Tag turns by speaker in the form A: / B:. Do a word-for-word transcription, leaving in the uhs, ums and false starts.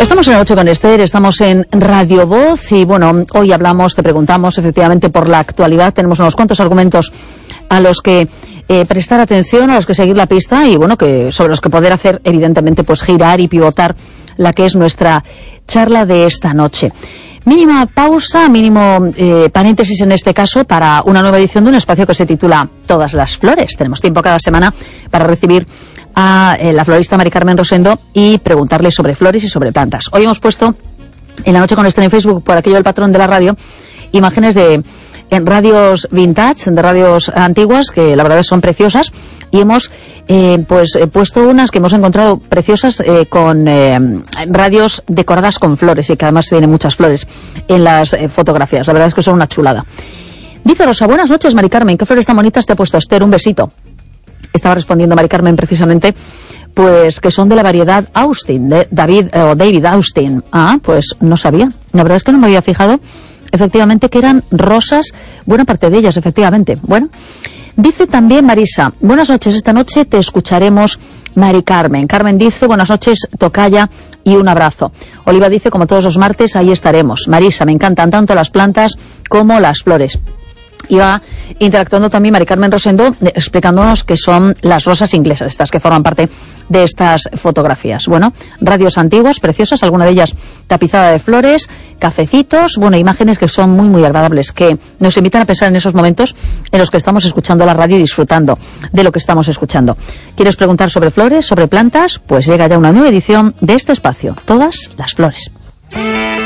A: Estamos en la noche con Esther, estamos en Radio Voz y bueno, hoy hablamos, te preguntamos efectivamente por la actualidad. Tenemos unos cuantos argumentos a los que eh, prestar atención, a los que seguir la pista y bueno, que sobre los que poder hacer evidentemente pues girar y pivotar la que es nuestra charla de esta noche. Mínima pausa, mínimo eh, paréntesis en este caso para una nueva edición de un espacio que se titula Todas las Flores. Tenemos tiempo cada semana para recibir a eh, la florista Mari Carmen Rosendo y preguntarle sobre flores y sobre plantas. Hoy hemos puesto en la noche con Esther en Facebook, por aquello del patrón de la radio, imágenes de en radios vintage, de radios antiguas, que la verdad son preciosas, y hemos eh, pues eh, puesto unas que hemos encontrado preciosas eh, con eh, radios decoradas con flores, y que además tienen muchas flores en las eh, fotografías. La verdad es que son una chulada. Dice Rosa, buenas noches Mari Carmen, qué flores tan bonitas te ha puesto Esther, un besito. Estaba respondiendo Mari Carmen precisamente, pues que son de la variedad Austin, de David eh, o David Austin. Ah, pues no sabía. La verdad es que no me había fijado efectivamente que eran rosas, buena parte de ellas, efectivamente. Bueno, dice también Marisa, buenas noches, esta noche te escucharemos Mari Carmen. Carmen dice, buenas noches, tocaya y un abrazo. Oliva dice, como todos los martes, ahí estaremos. Marisa, me encantan tanto las plantas como las flores. Y va interactuando también Mari Carmen Rosendo explicándonos qué son las rosas inglesas, estas que forman parte de estas fotografías. Bueno, radios antiguas, preciosas, alguna de ellas tapizada de flores, cafecitos, bueno, imágenes que son muy, muy agradables, que nos invitan a pensar en esos momentos en los que estamos escuchando la radio y disfrutando de lo que estamos escuchando. ¿Quieres preguntar sobre flores, sobre plantas? Pues llega ya una nueva edición de este espacio, Todas las Flores.